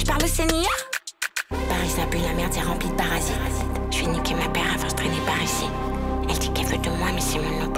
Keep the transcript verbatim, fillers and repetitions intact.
Je parle au Seigneur. Paris, ça pue la merde, c'est rempli de parasites. Je vais niquer ma paire avant de traîner par ici. Elle dit qu'elle veut de moi, mais c'est mon